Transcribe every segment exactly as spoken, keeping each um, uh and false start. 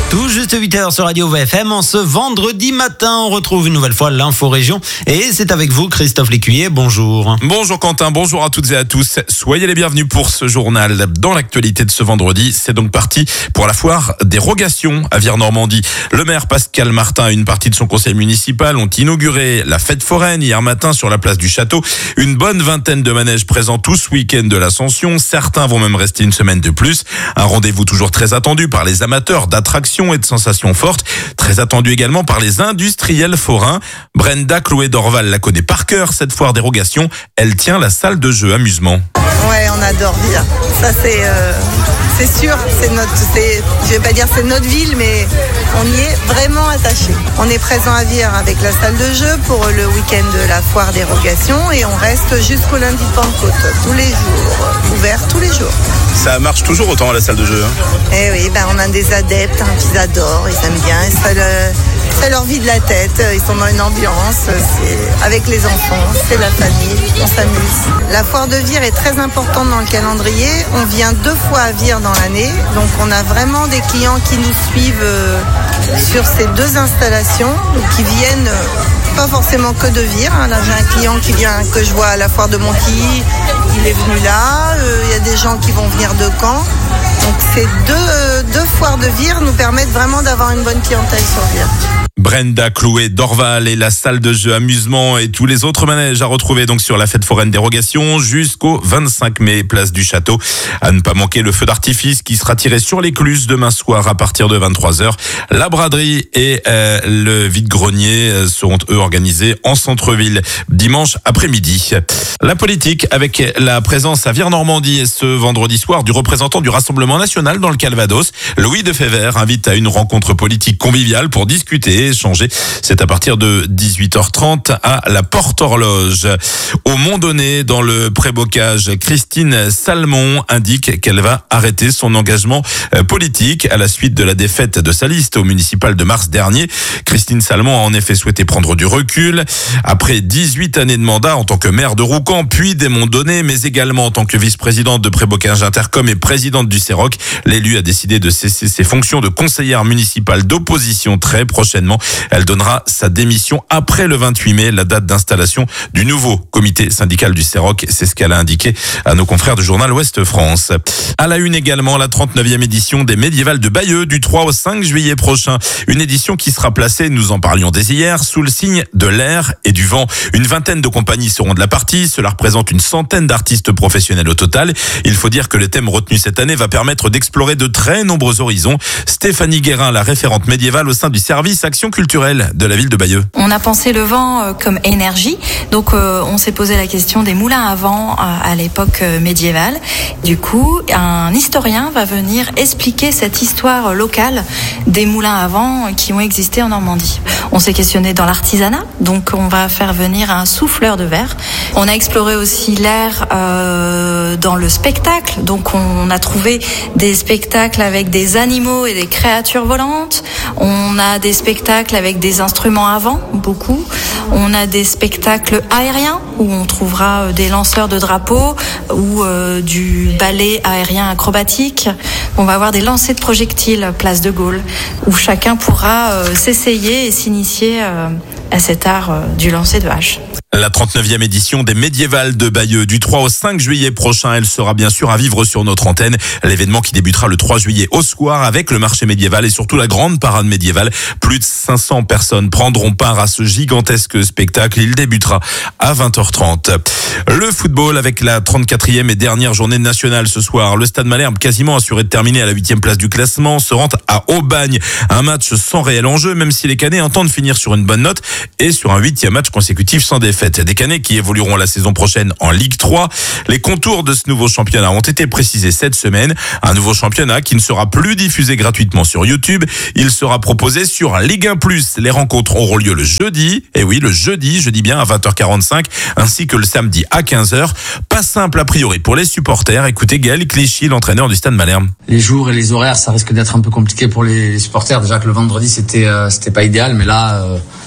Tout juste huit heures sur Radio V F M. En ce vendredi matin, on retrouve une nouvelle fois l'info région. Et c'est avec vous, Christophe Lécuyer. Bonjour. Bonjour Quentin, bonjour à toutes et à tous. Soyez les bienvenus pour ce journal. Dans l'actualité de ce vendredi, c'est donc parti pour la foire des rogations à Vire-Normandie. Le maire Pascal Martin et une partie de son conseil municipal ont inauguré la fête foraine hier matin sur la place du Château. Une bonne vingtaine de manèges présents tout ce week-end de l'Ascension. Certains vont même rester une semaine de plus. Un rendez-vous toujours très attendu par les amateurs d'attractions et de sensations fortes. Très attendu également par les industriels forains. Brenda Chloé-Dorval la connaît par cœur, cette foire des rogations. Elle tient la salle de jeu amusement. Ouais, on adore Vire. Ça, c'est, euh, c'est sûr. C'est notre, c'est, je vais pas dire c'est notre ville, mais on y est vraiment attaché. On est présent à Vire avec la salle de jeu pour le week-end de la foire des rogations et on reste jusqu'au lundi de Pentecôte, tous les jours, ouvert tous les jours. Ça marche toujours autant à la salle de jeu, hein? Eh oui, ben on a des adeptes, hein, qu'ils adorent, ils aiment bien, et ça, le, ça leur vide la tête, ils sont dans une ambiance, c'est avec les enfants, c'est la famille, on s'amuse. La foire de Vire est très importante dans le calendrier, on vient deux fois à Vire dans l'année, donc on a vraiment des clients qui nous suivent euh, sur ces deux installations, qui viennent euh, pas forcément que de Vire, hein. Là j'ai un client qui vient, que je vois à la foire de Montilly, il est venu là, il euh, y a des gens qui vont venir de Caen. Donc ces deux, euh, deux foires de Vire nous permettent vraiment d'avoir une bonne clientèle sur Vire. Brenda Chloé-Dorval et la salle de jeu amusement et tous les autres manèges à retrouver donc sur la fête foraine des rogations jusqu'au vingt-cinq mai, place du Château. À ne pas manquer le feu d'artifice qui sera tiré sur l'écluse demain soir à partir de vingt-trois heures. La braderie et euh, le vide-grenier seront eux organisés en centre-ville dimanche après-midi. La politique avec la présence à Vire-Normandie ce vendredi soir du représentant du Rassemblement national dans le Calvados. Louis Defebvre invite à une rencontre politique conviviale pour discuter et échanger. C'est à partir de dix-huit heures trente à la Porte-Horloge. Au Mont-Donné, dans le Prébocage, Christine Salmon indique qu'elle va arrêter son engagement politique à la suite de la défaite de sa liste au municipal de mars dernier. Christine Salmon a en effet souhaité prendre du recul. Après dix-huit années de mandat en tant que maire de Roucan, puis des Monts-Donné, mais également en tant que vice-présidente de Prébocage Intercom et présidente du C E R O C, l'élu a décidé de cesser ses fonctions de conseillère municipale d'opposition très prochainement. Elle donnera sa démission après le vingt-huit mai, la date d'installation du nouveau comité syndical du C E R O C. C'est ce qu'elle a indiqué à nos confrères du journal Ouest France. À la une également, la trente-neuvième édition des Médiévales de Bayeux du trois au cinq juillet prochain. Une édition qui sera placée, nous en parlions dès hier, sous le signe de l'air et du vent. Une vingtaine de compagnies seront de la partie. Cela représente une centaine d'artistes professionnels au total. Il faut dire que le thème retenu cette année va permettre d'explorer de très nombreux horizons. Stéphanie Guérin, la référente médiévale au sein du service Action culturelle de la ville de Bayeux. On a pensé le vent euh, comme énergie, donc euh, on s'est posé la question des moulins à vent à, à l'époque euh, médiévale. Du coup, un historien va venir expliquer cette histoire locale des moulins à vent qui ont existé en Normandie. On s'est questionné dans l'artisanat, donc on va faire venir un souffleur de verre. On a exploré aussi l'air euh, dans le spectacle, donc on a trouvé des spectacles avec des animaux et des créatures volantes. On a des spectacles avec des instruments à vent, beaucoup. On a des spectacles aériens où on trouvera des lanceurs de drapeaux ou euh, du ballet aérien acrobatique. On va avoir des lancers de projectiles, place de Gaulle, où chacun pourra euh, s'essayer et s'initier euh, à cet art euh, du lancer de hache. La trente-neuvième édition des Médiévales de Bayeux du trois au cinq juillet prochain. Elle sera bien sûr à vivre sur notre antenne. L'événement qui débutera le trois juillet au soir avec le marché médiéval et surtout la grande parade médiévale. Plus de cinq cents personnes prendront part à ce gigantesque spectacle. Il débutera à vingt heures trente. Le football avec la trente-quatrième et dernière journée nationale ce soir. Le Stade Malherbe, quasiment assuré de terminer à la huitième place du classement, se rend à Aubagne. Un match sans réel enjeu, même si les Canets entendent finir sur une bonne note et sur un huitième match consécutif sans défaite. Des Canets qui évolueront la saison prochaine en Ligue trois. Les contours de ce nouveau championnat ont été précisés cette semaine. Un nouveau championnat qui ne sera plus diffusé gratuitement sur YouTube. Il sera proposé sur Ligue un plus. Les rencontres auront lieu le jeudi. Et oui, le jeudi, je dis bien à vingt heures quarante-cinq, ainsi que le samedi à quinze heures. Pas simple a priori pour les supporters. Écoutez Gaël Clichy, l'entraîneur du Stade Malherbe. Les jours et les horaires, ça risque d'être un peu compliqué pour les supporters. Déjà que le vendredi, c'était, euh, c'était pas idéal, mais là, euh,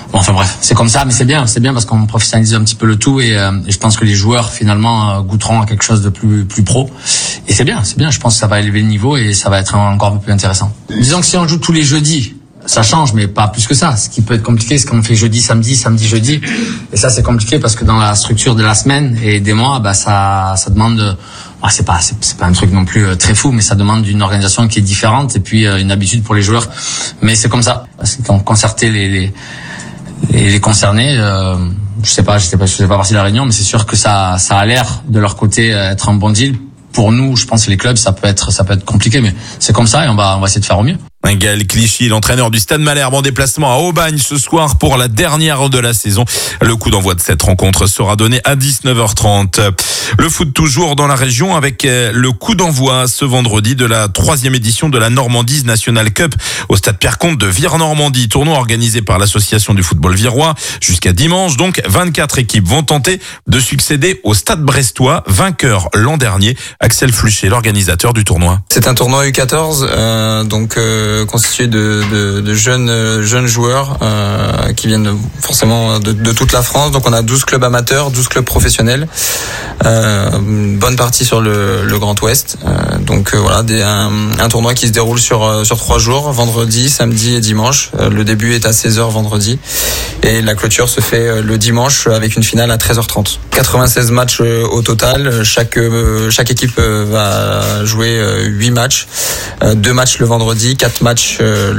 Bon, enfin bref, c'est comme ça, mais c'est bien, c'est bien parce qu'on professionnalise un petit peu le tout et, euh, et je pense que les joueurs finalement euh, goûteront à quelque chose de plus plus pro. Et c'est bien, c'est bien. Je pense que ça va élever le niveau et ça va être encore un peu plus intéressant. Disons que si on joue tous les jeudis, ça change, mais pas plus que ça. Ce qui peut être compliqué, c'est qu'on fait jeudi, samedi, samedi, jeudi. Et ça, c'est compliqué parce que dans la structure de la semaine et des mois, bah ça, ça demande. Ah, c'est pas, c'est, c'est pas un truc non plus très fou, mais ça demande une organisation qui est différente et puis euh, une habitude pour les joueurs. Mais c'est comme ça. Parce qu'on concertait les, les, les, les concernés. Euh, je sais pas, je sais pas, je sais pas partie de la réunion, mais c'est sûr que ça, ça a l'air de leur côté être un bon deal. Pour nous, je pense que les clubs, ça peut être, ça peut être compliqué, mais c'est comme ça et on va, on va essayer de faire au mieux. Gaël Clichy, l'entraîneur du Stade Malherbe en déplacement à Aubagne ce soir pour la dernière de la saison. Le coup d'envoi de cette rencontre sera donné à dix-neuf heures trente. Le foot toujours dans la région avec le coup d'envoi ce vendredi de la troisième édition de la Normandise National Cup au Stade Pierre-Comte de Vire-Normandie. Tournoi organisé par l'association du football virois jusqu'à dimanche. Donc vingt-quatre équipes vont tenter de succéder au Stade Brestois, vainqueur l'an dernier. Axel Fluchet, l'organisateur du tournoi. C'est un tournoi U quatorze, euh, donc euh, constitué de, de, de jeunes euh, jeunes joueurs euh, qui viennent forcément de, de toute la France. Donc on a douze clubs amateurs, douze clubs professionnels, euh, une bonne partie sur le, le Grand Ouest. Euh, donc euh, voilà, des, un, un tournoi qui se déroule sur sur trois jours, vendredi, samedi et dimanche. Euh, le début est à seize heures vendredi et la clôture se fait le dimanche avec une finale à treize heures trente. quatre-vingt-seize matchs au total. Chaque euh, chaque équipe va jouer huit matchs, deux matchs le vendredi, quatre matchs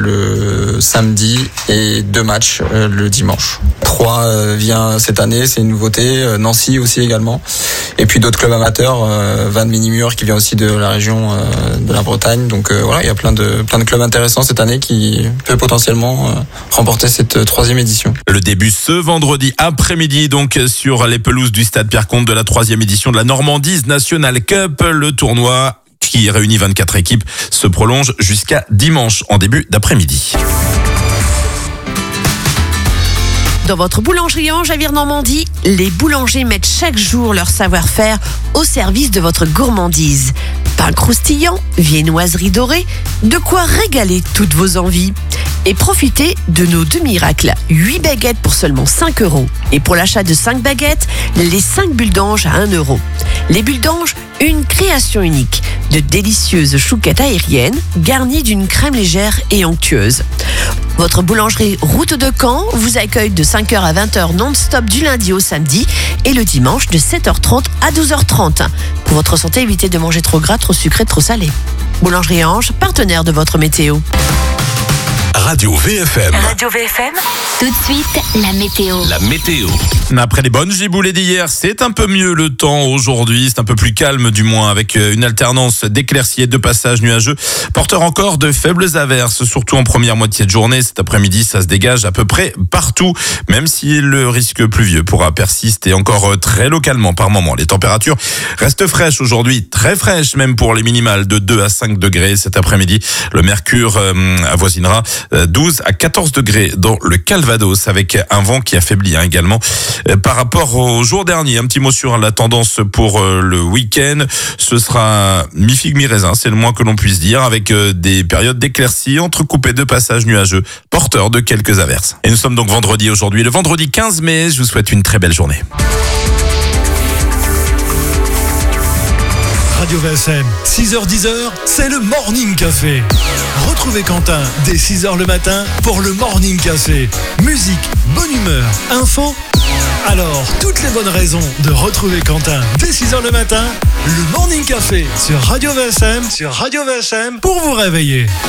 le samedi et deux matchs le dimanche. Troyes vient cette année, c'est une nouveauté. Nancy aussi également. Et puis d'autres clubs amateurs, Vannes Minimur qui vient aussi de la région de la Bretagne. Donc voilà, il y a plein de plein de clubs intéressants cette année qui peut potentiellement remporter cette troisième édition. Le début ce vendredi après-midi donc sur les pelouses du Stade Pierre-Comte de la troisième édition de la Normandise National Cup. Le tournoi qui réunit vingt-quatre équipes se prolonge jusqu'à dimanche en début d'après-midi. Dans votre boulangerie Ange à Vire-Normandie, les boulangers mettent chaque jour leur savoir-faire au service de votre gourmandise. Pain croustillant, viennoiserie dorée, de quoi régaler toutes vos envies. Et profitez de nos deux miracles, huit baguettes pour seulement cinq euros. Et pour l'achat de cinq baguettes, les cinq bulles d'ange à un euro. Les bulles d'ange, une création unique, de délicieuses chouquettes aériennes garnies d'une crème légère et onctueuse. Votre boulangerie Route de Caen vous accueille de cinq heures à vingt heures non-stop du lundi au samedi et le dimanche de sept heures trente à douze heures trente. Pour votre santé, évitez de manger trop gras, trop sucré, trop salé. Boulangerie Ange, partenaire de votre météo. Radio V F M. Radio V F M. Tout de suite, la météo. La météo. Après les bonnes giboulées d'hier, c'est un peu mieux le temps aujourd'hui. C'est un peu plus calme du moins avec une alternance d'éclaircies et de passages nuageux. Porteur encore de faibles averses, surtout en première moitié de journée. Cet après-midi, ça se dégage à peu près partout, même si le risque pluvieux pourra persister encore très localement par moment. Les températures restent fraîches aujourd'hui, très fraîches même pour les minimales de deux à cinq degrés cet après-midi. Le mercure euh, avoisinera douze à quatorze degrés dans le Calvados avec un vent qui affaiblit hein, également. Par rapport au jour dernier, un petit mot sur la tendance pour le week-end. Ce sera mi-figue, mi-raisin, c'est le moins que l'on puisse dire, avec des périodes d'éclaircies entrecoupées de passages nuageux, porteurs de quelques averses. Et nous sommes donc vendredi aujourd'hui, le vendredi quinze mai. Je vous souhaite une très belle journée. Radio V F M, six heures dix, c'est le Morning Café. Retrouvez Quentin dès six heures le matin pour le Morning Café. Musique, bonne humeur, info. Alors, toutes les bonnes raisons de retrouver Quentin dès six heures le matin, le Morning Café sur Radio V F M, sur Radio V F M pour vous réveiller.